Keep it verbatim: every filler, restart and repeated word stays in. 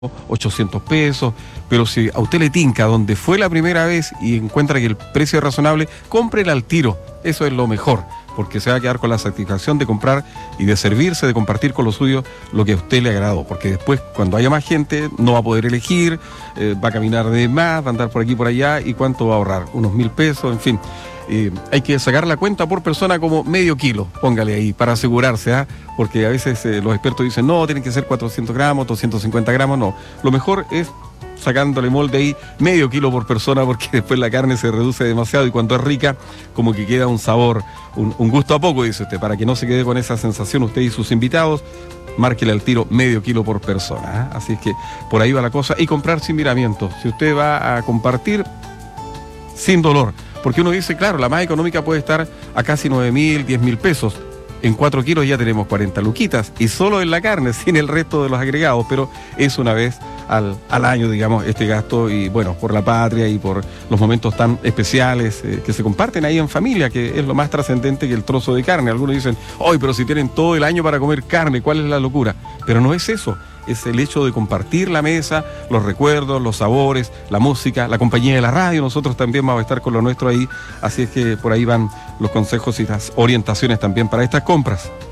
ochocientos pesos, pero si a usted le tinca donde fue la primera vez y encuentra que el precio es razonable, cómprela al tiro, eso es lo mejor, porque se va a quedar con la satisfacción de comprar y de servirse, de compartir con los suyos lo que a usted le agradó, porque después cuando haya más gente no va a poder elegir, eh, va a caminar de más, va a andar por aquí por allá y cuánto va a ahorrar, unos mil pesos, en fin. Eh, hay que sacar la cuenta por persona como medio kilo, póngale ahí, para asegurarse, ¿eh? Porque a veces eh, los expertos dicen, no, tienen que ser cuatrocientos gramos, doscientos cincuenta gramos, no. Lo mejor es sacándole molde ahí medio kilo por persona, porque después la carne se reduce demasiado y cuando es rica, como que queda un sabor, un, un gusto a poco, dice usted, para que no se quede con esa sensación usted y sus invitados. Márquele al tiro medio kilo por persona, ¿eh? Así es que por ahí va la cosa. Y comprar sin miramientos. Si usted va a compartir, sin dolor. Porque uno dice, claro, la más económica puede estar a casi nueve mil, diez mil pesos. En cuatro kilos ya tenemos cuarenta luquitas. Y solo en la carne, sin el resto de los agregados. Pero es una vez al, al año, digamos, este gasto. Y bueno, por la patria y por los momentos tan especiales eh, que se comparten ahí en familia, que es lo más trascendente que el trozo de carne. Algunos dicen, hoy, pero si tienen todo el año para comer carne, ¿cuál es la locura? Pero no es eso. Es el hecho de compartir la mesa, los recuerdos, los sabores, la música, la compañía de la radio. Nosotros también vamos a estar con lo nuestro ahí, así es que por ahí van los consejos y las orientaciones también para estas compras.